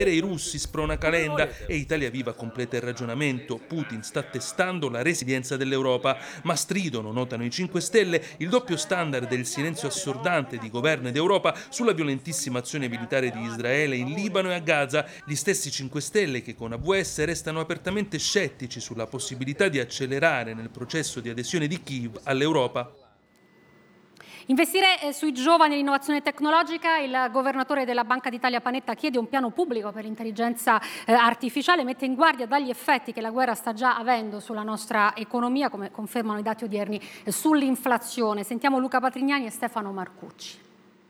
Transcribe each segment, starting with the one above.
I russi sprona Calenda e Italia Viva completa il ragionamento. Putin sta testando la resilienza dell'Europa, ma stridono, notano i 5 Stelle, il doppio standard e il silenzio assordante di governo ed Europa sulla violentissima azione militare di Israele in Libano e a Gaza. Gli stessi 5 Stelle che con AVS restano apertamente scettici sulla possibilità di accelerare nel processo di adesione di Kiev all'Europa. Investire sui giovani e l'innovazione tecnologica, il governatore della Banca d'Italia Panetta chiede un piano pubblico per l'intelligenza artificiale, mette in guardia dagli effetti che la guerra sta già avendo sulla nostra economia, come confermano i dati odierni sull'inflazione. Sentiamo Luca Patrignani e Stefano Marcucci.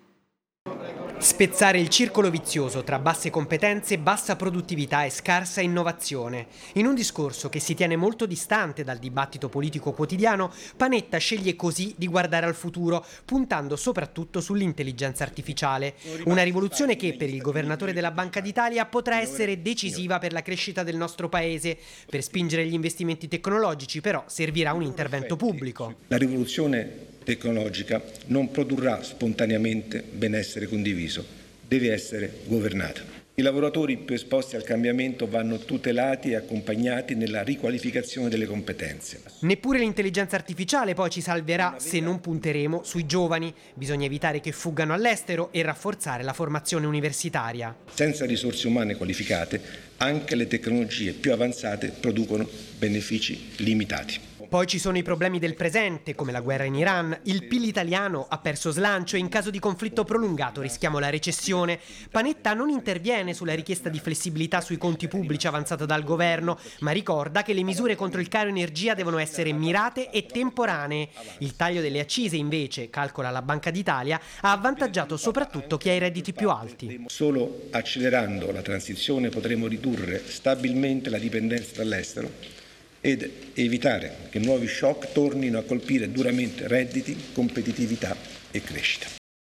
Spezzare il circolo vizioso tra basse competenze, bassa produttività e scarsa innovazione. In un discorso che si tiene molto distante dal dibattito politico quotidiano, Panetta sceglie così di guardare al futuro, puntando soprattutto sull'intelligenza artificiale. Una rivoluzione che per il governatore della Banca d'Italia potrà essere decisiva per la crescita del nostro paese. Per spingere gli investimenti tecnologici però servirà un intervento pubblico. La rivoluzione tecnologica non produrrà spontaneamente benessere condiviso, deve essere governata. I lavoratori più esposti al cambiamento vanno tutelati e accompagnati nella riqualificazione delle competenze. Neppure l'intelligenza artificiale poi ci salverà se non punteremo sui giovani. Bisogna evitare che fuggano all'estero e rafforzare la formazione universitaria. Senza risorse umane qualificate, anche le tecnologie più avanzate producono benefici limitati. Poi ci sono i problemi del presente, come la guerra in Iran. Il PIL italiano ha perso slancio e in caso di conflitto prolungato rischiamo la recessione. Panetta non interviene sulla richiesta di flessibilità sui conti pubblici avanzata dal governo, ma ricorda che le misure contro il caro energia devono essere mirate e temporanee. Il taglio delle accise, invece, calcola la Banca d'Italia, ha avvantaggiato soprattutto chi ha i redditi più alti. Solo accelerando la transizione potremo ridurre stabilmente la dipendenza dall'estero ed evitare che nuovi shock tornino a colpire duramente redditi, competitività e crescita.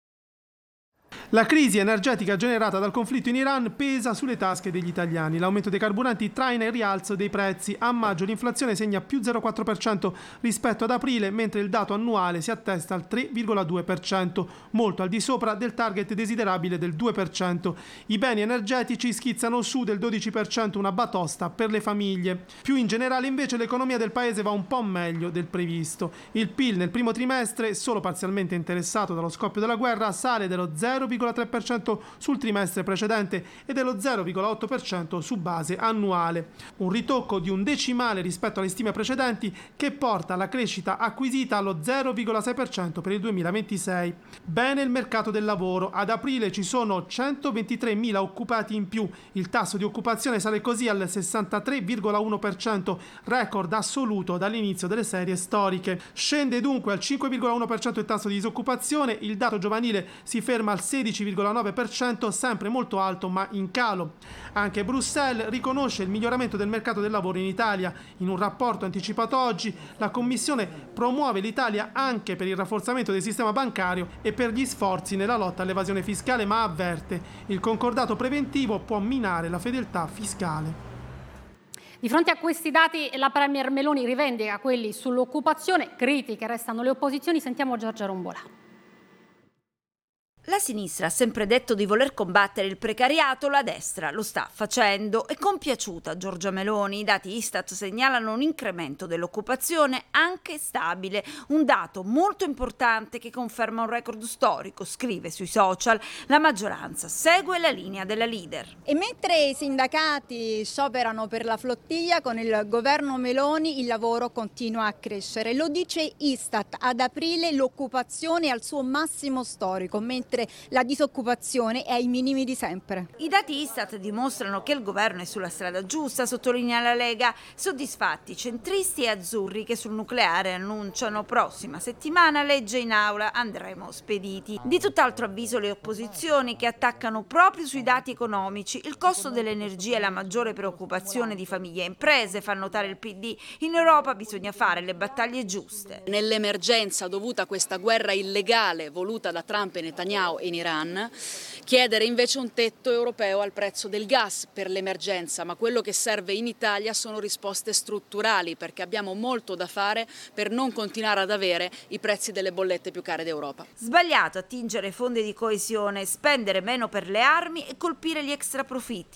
La crisi energetica generata dal conflitto in Iran pesa sulle tasche degli italiani. L'aumento dei carburanti traina il rialzo dei prezzi. A maggio l'inflazione segna più 0,4% rispetto ad aprile, mentre il dato annuale si attesta al 3,2%, molto al di sopra del target desiderabile del 2%. I beni energetici schizzano su del 12%, una batosta per le famiglie. Più in generale invece l'economia del paese va un po' meglio del previsto. Il PIL nel primo trimestre, solo parzialmente interessato dallo scoppio della guerra, sale dello 0,3% sul trimestre precedente e dello 0,8% su base annuale. Un ritocco di un decimale rispetto alle stime precedenti che porta la crescita acquisita allo 0,6% per il 2026. Bene il mercato del lavoro. Ad aprile ci sono 123.000 occupati in più. Il tasso di occupazione sale così al 63,1%, record assoluto dall'inizio delle serie storiche. Scende dunque al 5,1% il tasso di disoccupazione, il dato giovanile si ferma al 16,9%, sempre molto alto ma in calo. Anche Bruxelles riconosce il miglioramento del mercato del lavoro in Italia. In un rapporto anticipato oggi, la Commissione promuove l'Italia anche per il rafforzamento del sistema bancario e per gli sforzi nella lotta all'evasione fiscale, ma avverte: il concordato preventivo può minare la fedeltà fiscale. Di fronte a questi dati la Premier Meloni rivendica quelli sull'occupazione, critiche restano le opposizioni. Sentiamo Giorgia Rombolà. La sinistra ha sempre detto di voler combattere il precariato, la destra lo sta facendo. È compiaciuta Giorgia Meloni. I dati Istat segnalano un incremento dell'occupazione anche stabile, un dato molto importante che conferma un record storico, scrive sui social. La maggioranza segue la linea della leader. E mentre i sindacati scioperano per la flottiglia, con il governo Meloni il lavoro continua a crescere. Lo dice Istat: ad aprile l'occupazione è al suo massimo storico, mentre la disoccupazione è ai minimi di sempre. I dati Istat dimostrano che il governo è sulla strada giusta, sottolinea la Lega. Soddisfatti centristi e azzurri che sul nucleare annunciano prossima settimana legge in aula, andremo spediti. Di tutt'altro avviso le opposizioni, che attaccano proprio sui dati economici. Il costo dell'energia è la maggiore preoccupazione di famiglie e imprese, fa notare il PD. In Europa bisogna fare le battaglie giuste. Nell'emergenza dovuta a questa guerra illegale voluta da Trump e Netanyahu in Iran, chiedere invece un tetto europeo al prezzo del gas per l'emergenza, ma quello che serve in Italia sono risposte strutturali, perché abbiamo molto da fare per non continuare ad avere i prezzi delle bollette più care d'Europa. Sbagliato attingere fondi di coesione, spendere meno per le armi e colpire gli extraprofitti.